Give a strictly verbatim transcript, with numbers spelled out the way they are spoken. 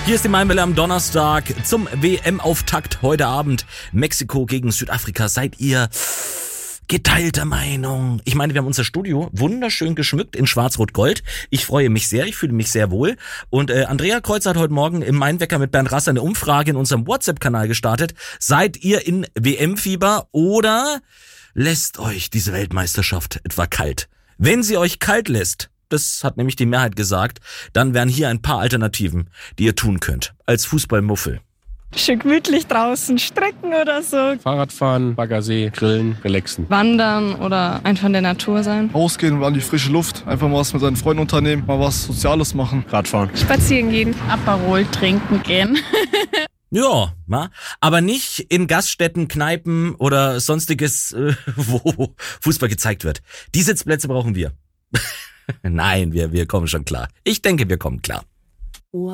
Hier ist die Mainwelle am Donnerstag zum W M-Auftakt heute Abend. Mexiko gegen Südafrika. Seid ihr geteilter Meinung? Ich meine, wir haben unser Studio wunderschön geschmückt in Schwarz-Rot-Gold. Ich freue mich sehr, ich fühle mich sehr wohl. Und äh, Andrea Kreuzer hat heute Morgen im Mainwecker mit Bernd Rasser eine Umfrage in unserem WhatsApp-Kanal gestartet. Seid ihr in W M-Fieber oder lässt euch diese Weltmeisterschaft etwa kalt? Wenn sie euch kalt lässt, das hat nämlich die Mehrheit gesagt, dann wären hier ein paar Alternativen, die ihr tun könnt. Als Fußballmuffel. Schön gemütlich draußen strecken oder so. Fahrradfahren, Baggersee, grillen, relaxen. Wandern oder einfach in der Natur sein. Rausgehen, an die frische Luft, einfach mal was mit seinen Freunden unternehmen, mal was Soziales machen. Radfahren. Spazieren gehen. Aperol trinken gehen. Ja, na, aber nicht in Gaststätten, Kneipen oder sonstiges, äh, wo Fußball gezeigt wird. Die Sitzplätze brauchen wir. Nein, wir, wir kommen schon klar. Ich denke, wir kommen klar.